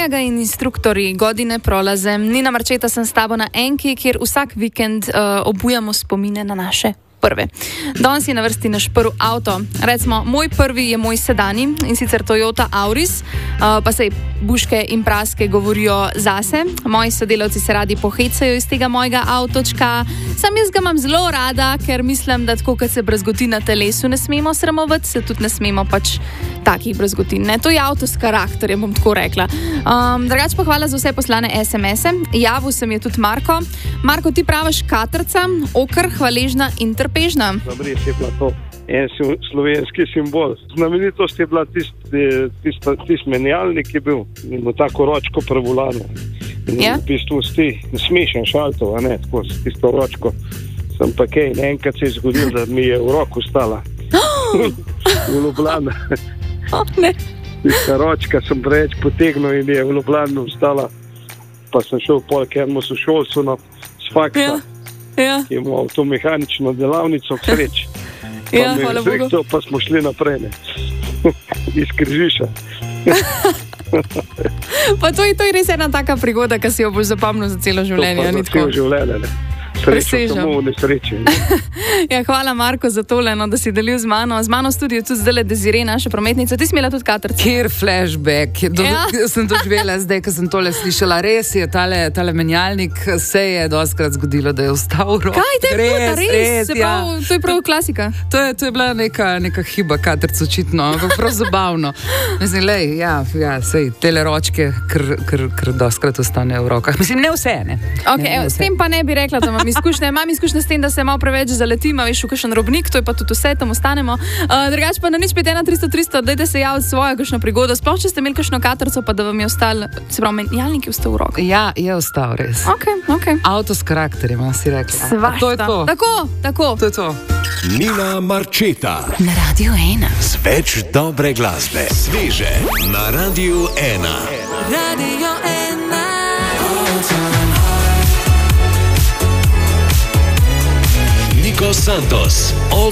Mojega in instruktorji godine prolaze. Nina Marčeta sem s tabo na Enki, kjer vsak vikend obujamo spomine na naše prve. Danes je na vrsti naš prvi avto. Recimo, moj prvi je moj sedanji, in sicer Toyota Auris, pa sej buške in praske govorijo zase. Moji sodelavci se radi pohecajo iz tega mojega avtočka. Sam jaz ga imam zelo rada, ker mislim, da tako, kot se brazgoti na telesu ne smemo sramovati, se tudi ne smemo pač takih brazgotin. Ne? To je avto s karakterjem, bom tako rekla. Drugače pa hvala za vse poslane SMS-e. Javil se mi je tudi Marko. Marko, ti praviš katrca, okr, hvaležna in trpežna. Zabris je bila to en slovenski simbol. Znamenitost je bila tist menjalnik, ki je bil in tako ročko prevolano. Ja? V bistvu smešen šaltov, a ne, tako s tisto ročko. Sem pa kaj, enkrat se je zgodil, da mi je v roko stala. V Ljubljani. Tista ročka sem preveč potegnil in je v Ljubljani stala. Pa sem šel pol k enemu sošolcu s faksa, ki je imel avtomehanično delavnico k sreči. Ja, hvala Bogu. Pa smo šli naprej, ne. Iz Križiša. Pa to je res ena taka prigoda, ki si jo boš zapomnil za celo življenje. To pa za celo življenje, ne. Srečo samo v nesreči. Ja, hvala Marko za tole, da si delil z mano. Z mano v studiu tudi zdaj Desiree, naša prometnica. Ti si imela tudi katrca. Kjer flashback. Sem doživela zdaj, ko sem tole slišala. Res je, tale menjalnik se je dostkrat zgodilo, da je ostal rok. Kaj te je bilo? Res? To je prav klasika. To je bila neka hiba katrca očitno, ampak prav zabavno. Mislim, sej, tele ročke kar dostkrat ostanejo v rokah. Mislim, ne vse, ne. Ok, s tem pa ne bi rekla, da imam izkušnje s tem, da se malo preveč zaletim, veš, v kakšen robnik, to je pa tudi vse, tam ostanemo. Drugače pa na 051 300 300, dajte se javiti svojo kakšno prigodo, sploh če ste imeli kakšno katrco, pa da vam je ostal, se pravi, menjalnik je ostal v rokah. Ja, je ostal res. Ok. Avto s karakterjem, si rekla. Svašta. To je to. Tako. To je to. Nina Marčeta. Na Radio 1. Z več dobre glasbe. Sveže na Radio 1. Radio 1. Nico Santos, All